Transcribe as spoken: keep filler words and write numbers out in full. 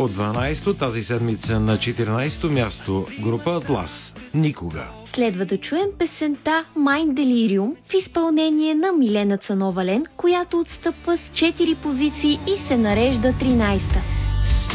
От дванайсето тази седмица на четиринайсето място група Атлас Никога. Следва да чуем песента Mind Delirium в изпълнение на Милена Цанова-Лен, която отстъпва с четири позиции и се нарежда тринайсета.